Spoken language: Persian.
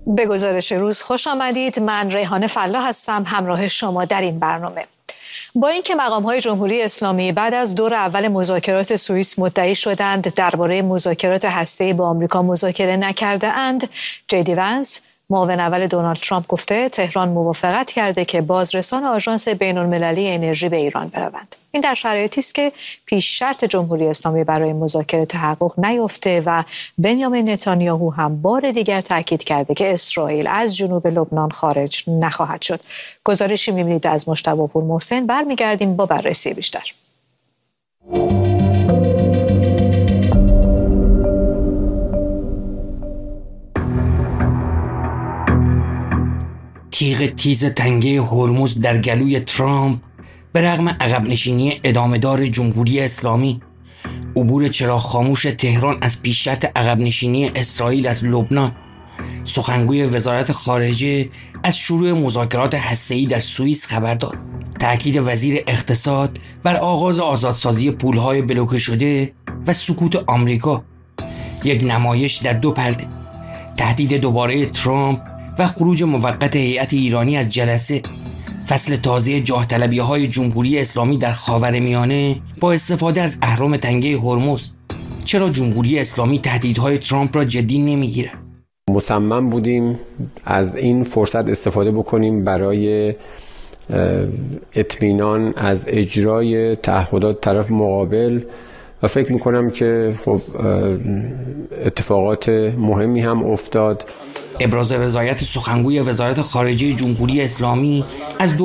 به گزارش روز خوش آمدید. من ریحانه فلاح هستم همراه شما در این برنامه. با اینکه مقام‌های جمهوری اسلامی بعد از دور اول مذاکرات سوئیس مدعی شدند درباره مذاکرات هسته‌ای با آمریکا مذاکره نکرده اند، جدی ونس معاون اول دونالد ترامپ گفته تهران موافقت کرده که بازرسان آژانس بین‌المللی انرژی به ایران بروند. این در شرایطی است که پیش شرط جمهوری اسلامی برای مذاکره تحقق نیافته و بنیامین نتانیاهو هم بار دیگر تاکید کرده که اسرائیل از جنوب لبنان خارج نخواهد شد. گزارشی می‌بینید از مجتبی پور محسن. برمیگردیم با بررسی بیشتر. تیغ تیز تنگه هرمز در گلوی ترامپ به رغم عقب نشینی ادامه‌دار جمهوری اسلامی، عبور چراغ خاموش تهران از پیش شرط عقب نشینی اسرائیل از لبنان، سخنگوی وزارت خارجه از شروع مذاکرات هسته‌ای در سوئیس خبر داد، تأکید وزیر اقتصاد بر آغاز آزادسازی پولهای بلوکه شده و سکوت آمریکا، یک نمایش در دو پرده، تهدید دوباره ترامپ و خروج موقت هیئت ایرانی از جلسه، فصل تازه جاه طلبی‌های جمهوری اسلامی در خاورمیانه با استفاده از اهرام تنگه هرمز. چرا جمهوری اسلامی تهدیدهای ترامپ را جدی نمیگیرد؟ مصمم بودیم از این فرصت استفاده بکنیم برای اطمینان از اجرای تعهدات طرف مقابل و فکر میکنم که خب اتفاقات مهمی هم افتاد. ابراز رضایت سخنگوی وزارت خارجه جمهوری اسلامی از